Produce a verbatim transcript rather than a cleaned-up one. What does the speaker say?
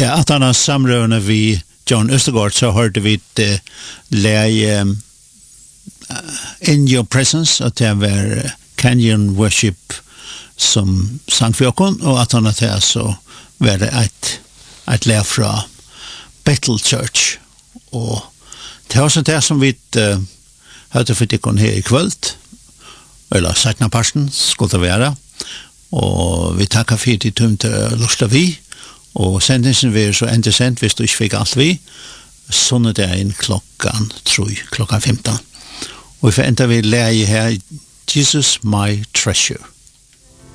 Ja, at han har samrøvende vi John Østergaard, så hørte vi et uh, leie um, In Your Presence, at det var Canyon Worship som sang for oss, og at han har så var det et, et leie fra Bethel Church, og det er også det som vi uh, hørte for dere her i kveld, eller sakna parten skulle det være, og vi takker for de tom til Lorsta vi, og sendingen vi er så endelig sendt hvis du ikke fikk alt vi, sånn er det inn klokkan, tror jeg, klokkan femten. Og vi får enda vi lære her, Jesus my treasure.